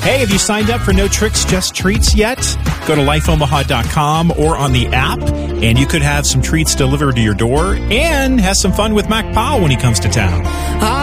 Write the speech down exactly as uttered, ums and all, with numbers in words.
Hey, have you signed up for No Tricks, Just Treats yet? Go to life omaha dot com or on the app, and you could have some treats delivered to your door and have some fun with Mac Powell when he comes to town.